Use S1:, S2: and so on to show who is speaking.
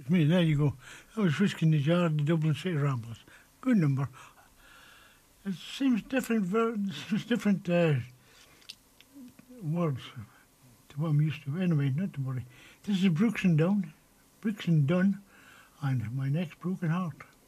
S1: me. There you go. That was Risking the Jar, the Dublin City Ramblers. Good number. It seems different. Seems different words to what I'm used to. Anyway, not to worry. This is Brooks and Dunn, and My Next Broken Heart.